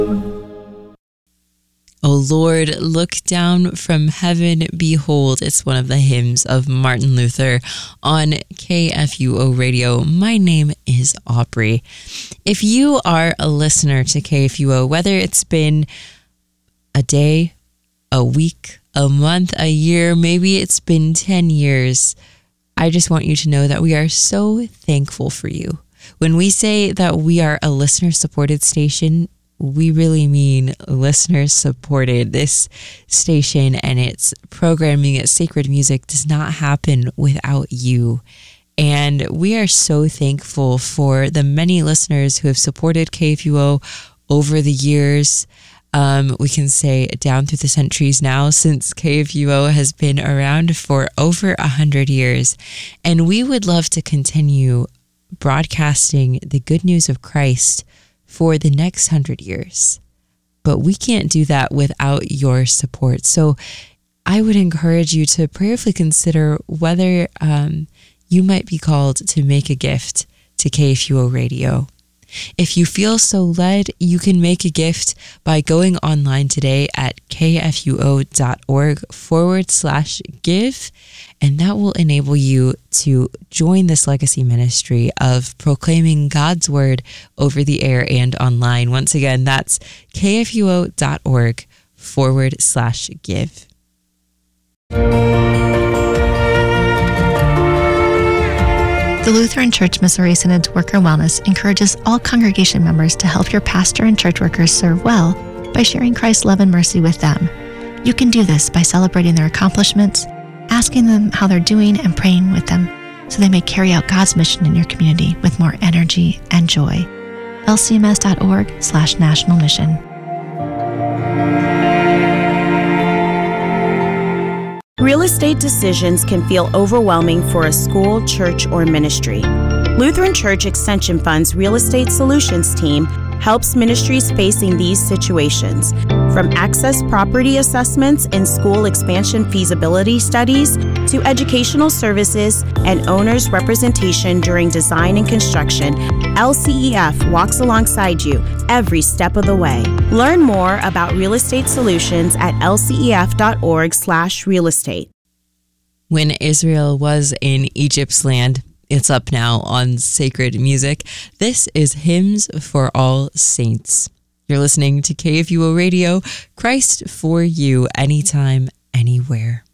O Lord, look down from heaven, behold. It's one of the hymns of Martin Luther on KFUO Radio. My name is Aubrey. If you are a listener to KFUO, whether it's been a day, a week, a month, a year, maybe it's been 10 years, I just want you to know that we are so thankful for you. When we say that we are a listener-supported station, we really mean listeners supported. This station and its programming, its sacred music does not happen without you. And we are so thankful for the many listeners who have supported KFUO over the years. We can say down through the centuries now, since KFUO has been around for over 100 years. And we would love to continue broadcasting the good news of Christ for the next 100 years. But we can't do that without your support. So I would encourage you to prayerfully consider whether you might be called to make a gift to KFUO Radio. If you feel so led, you can make a gift by going online today at kfuo.org/give, and that will enable you to join this legacy ministry of proclaiming God's word over the air and online. Once again, that's kfuo.org/give. The Lutheran Church Missouri Synod's Worker Wellness encourages all congregation members to help your pastor and church workers serve well by sharing Christ's love and mercy with them. You can do this by celebrating their accomplishments, asking them how they're doing, and praying with them so they may carry out God's mission in your community with more energy and joy. lcms.org/national mission. Real estate decisions can feel overwhelming for a school, church, or ministry. Lutheran Church Extension Fund's Real Estate Solutions team helps ministries facing these situations, from access property assessments and school expansion feasibility studies to educational services and owners' representation during design and construction. LCEF walks alongside you every step of the way. Learn more about real estate solutions at lcef.org/realestate. When Israel was in Egypt's land, it's up now on Sacred Music. This is Hymns for All Saints. You're listening to KFUO Radio, Christ for you, anytime, anywhere.